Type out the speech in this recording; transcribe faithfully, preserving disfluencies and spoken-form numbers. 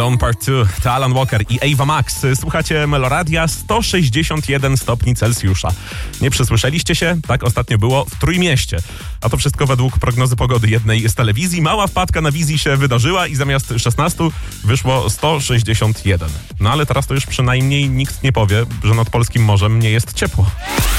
Alone Part dwa, to Alan Walker i Ava Max. Słuchacie Meloradia, sto sześćdziesiąt jeden stopni Celsjusza. Nie przesłyszeliście się? Tak ostatnio było w Trójmieście. A to wszystko według prognozy pogody jednej z telewizji. Mała wpadka na wizji się wydarzyła i zamiast szesnastu wyszło sto sześćdziesiąt jeden. No ale teraz to już przynajmniej nikt nie powie, że nad polskim morzem nie jest ciepło.